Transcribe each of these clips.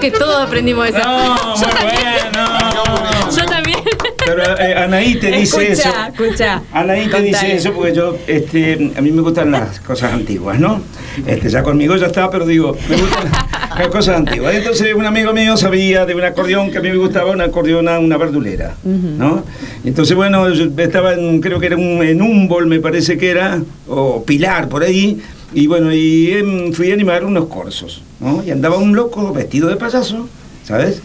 que todos aprendimos eso. No, muy bueno. Yo también. Pero Anaí te dice eso. Escucha. Anaí te dice eso porque yo, a mí me gustan las cosas antiguas, ¿no? Ya conmigo ya está, pero digo, me gustan las cosas antiguas. Entonces un amigo mío sabía de un acordeón que a mí me gustaba, un acordeón, una verdulera, ¿no? Entonces, bueno, yo estaba creo que era en Humboldt, me parece que era, o Pilar, por ahí, y bueno, fui a animar unos corsos, ¿no? Y andaba un loco vestido de payaso, ¿sabes?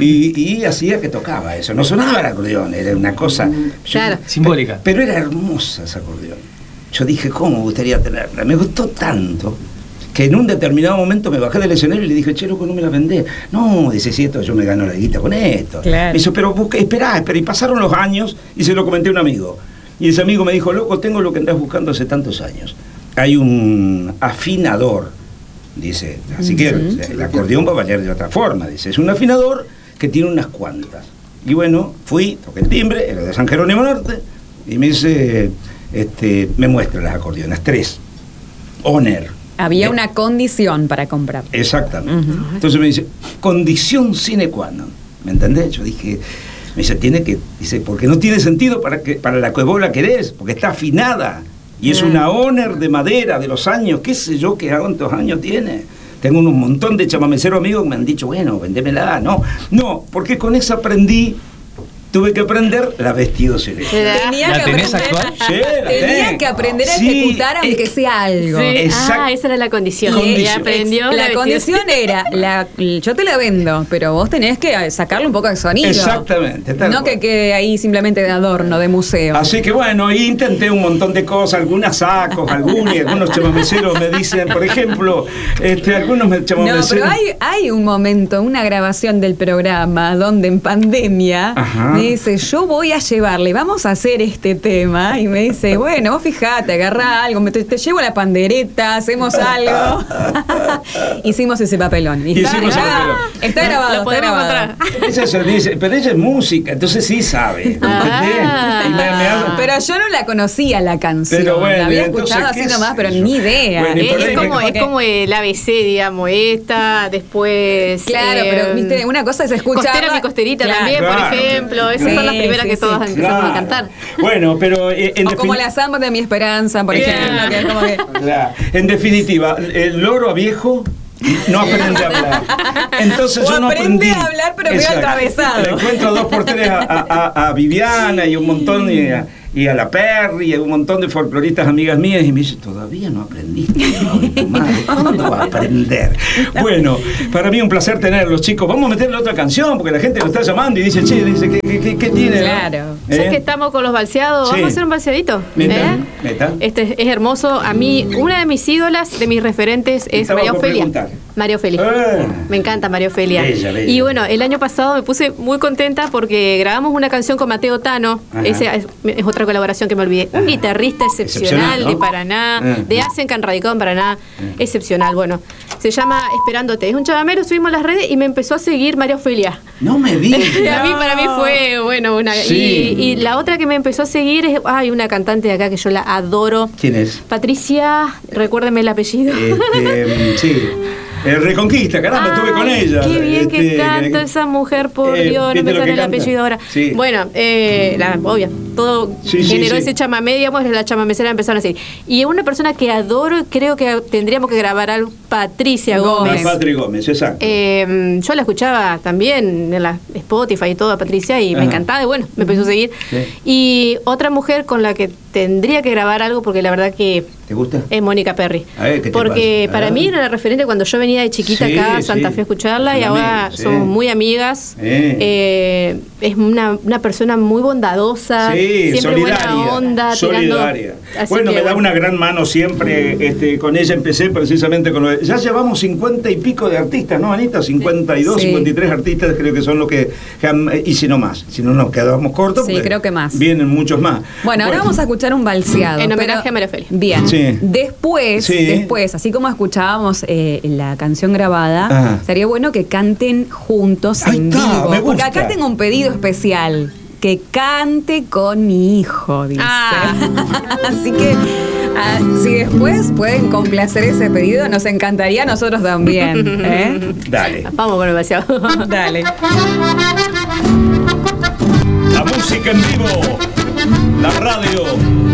Y hacía que tocaba eso. No sonaba el acordeón, era una cosa... Claro. Simbólica. Pero era hermosa esa acordeón. Yo dije, ¿cómo me gustaría tenerla? Me gustó tanto que en un determinado momento me bajé del escenario y le dije, che, loco, no me la vendés. No, dice, si esto yo me gano la guita con esto. Claro. Me dice, pero esperá. Y pasaron los años y se lo comenté a un amigo. Y ese amigo me dijo, loco, tengo lo que andás buscando hace tantos años. Hay un afinador, dice, así que el acordeón va a valer de otra forma, dice, es un afinador que tiene unas cuantas. Y bueno, fui, toqué el timbre, era de San Jerónimo Norte, y me dice, me muestra las acordeonas, 3, Honor. Había una condición para comprar. Exactamente. Entonces me dice, condición sine qua non, ¿me entendés? Yo dije, me dice, dice, porque no tiene sentido para la que vos la querés, porque está afinada. Y es una Honor de madera de los años, qué sé yo, qué cuántos años tiene. Tengo un montón de chamameceros amigos que me han dicho, bueno, vendémela. No, porque con esa tuve que aprender la Vestido Celeste. ¿La tenés actual? Sí, Tenía que aprender a ejecutar aunque sea algo. Sí. Exacto. Esa era la condición. Condición. Y aprendió La condición era, yo te la vendo, pero vos tenés que sacarle un poco de sonido. Exactamente. No que quede ahí simplemente de adorno, de museo. Así que bueno, intenté un montón de cosas, algunas sacos, algunos chamameceros me dicen, por ejemplo, algunos chamameceros... No, pero hay un momento, una grabación del programa donde en pandemia me dice, yo voy a llevarle, vamos a hacer este tema, y me dice, bueno, vos fijate, agarrá algo, te llevo la pandereta, hacemos algo. Hicimos ese papelón. Está grabado, lo podemos encontrar. Pero ella es música, entonces sí sabe. Pero yo no la conocía la canción. Pero bueno, la había escuchado así nomás, pero ni idea. Bueno, es como el ABC, digamos, después... Claro, pero viste, una cosa es escuchar... Costera mi costerita también, por ejemplo. Esas son las primeras que todas empezamos a cantar. Bueno, pero... como la samba de mi esperanza, por ejemplo. Que es como que... En definitiva, el loro a viejo no aprende a hablar. Entonces yo no aprendí a hablar, pero medio atravesado. Le encuentro 2 por 3 a Viviana y un montón y a la Perry y a un montón de folcloristas amigas mías y me dice, todavía no aprendiste. ¿Cuándo va a aprender? Bueno, para mí un placer tenerlos, chicos. Vamos a meterle otra canción porque la gente lo está llamando y dice, che, ¿qué tiene? Claro. Ya que estamos con los balseados, Sí. vamos a hacer un balseadito. Meta. Este es hermoso. A mí, una de mis ídolas, de mis referentes es Estaba María por Ofelia. preguntar. María Ofelia. Me encanta María Ofelia. Bella. Y bueno, el año pasado me puse muy contenta porque grabamos una canción con Mateo Tano. Esa es otra colaboración que me olvidé. Un guitarrista excepcional, ¿no? De Paraná, de Asencan, radicado en Paraná. Excepcional. Bueno, se llama Esperándote. Es un chamamero, subimos a las redes y me empezó a seguir María Ofelia. No me digas. Para mí fue, bueno, una... Sí. Y la otra que me empezó a seguir es, una cantante de acá que yo la adoro. ¿Quién es? Patricia, recuérdeme el apellido. Sí. Reconquista, caramba, estuve con ella. Qué bien que canta esa mujer, por Dios, no me sale el apellido ahora. Sí. Bueno, obvio, todo generó ese chamamé, digamos, la chamamecera empezaron así. Y una persona que adoro y creo que tendríamos que grabar algo, Patricia Gómez. Patri Gómez, exacto. Yo la escuchaba también en la Spotify y todo, Patricia, y me encantaba, y bueno, me empezó a seguir. Sí. Y otra mujer con la que tendría que grabar algo, porque la verdad que... ¿Te gusta? Es Mónica Perry. A ver, ¿qué te porque pasa? Para mí era la referente cuando yo venía de chiquita acá a Santa Fe a escucharla, y ahora somos muy amigas. Es una persona muy bondadosa, siempre solidaria, buena onda, solidaria. Bueno, me da una gran mano siempre. Con ella empecé precisamente con... Ya llevamos 50 y pico de artistas, ¿no, Anita? 52, 53 artistas creo que son los que han, y si no más, si no nos quedábamos cortos. Sí, creo que más. Vienen muchos más. Bueno, ahora vamos a escuchar un balseado. En homenaje a María Ofelia. Bien. Sí. Después, así como escuchábamos la canción grabada, sería bueno que canten juntos en vivo. Porque acá tengo un pedido especial. Que cante con mi hijo, dice. Así que Si después pueden complacer ese pedido, nos encantaría a nosotros también. Dale. Vamos con el vaciado. Dale. La música en vivo, la radio.